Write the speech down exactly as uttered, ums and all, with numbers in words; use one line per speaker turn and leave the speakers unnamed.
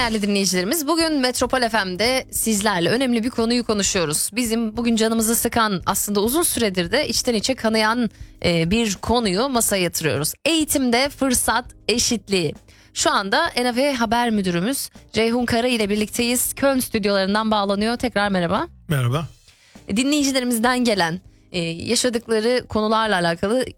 değerli dinleyicilerimiz. Bugün Metropol F M'de sizlerle önemli bir konuyu konuşuyoruz. Bizim bugün canımızı sıkan, aslında uzun süredir de içten içe kanayan e, bir konuyu masaya yatırıyoruz. Eğitimde fırsat eşitliği. Şu anda N A V Haber Müdürümüz Ceyhun Kara ile birlikteyiz. Köln stüdyolarından bağlanıyor. Tekrar merhaba.
Merhaba.
Dinleyicilerimizden gelen e, yaşadıkları konularla alakalı